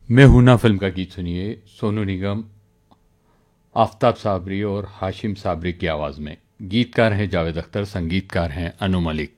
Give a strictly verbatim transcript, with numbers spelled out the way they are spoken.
मैं हूं ना फिल्म का गीत सुनिए सोनू निगम, आफताब साबरी और हाशिम साबरी की आवाज़ में। गीतकार हैं जावेद अख्तर, संगीतकार हैं अनु मलिक।